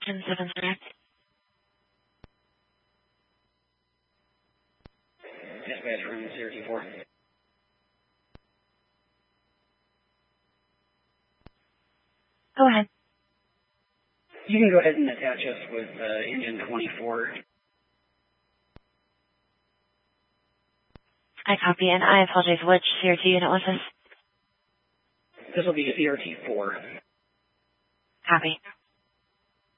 10-7 direct. Dispatch room 024. Go ahead. You can go ahead and attach us with engine 24. I copy, and I apologize. Which CRT unit was this? This will be CRT 4. Copy.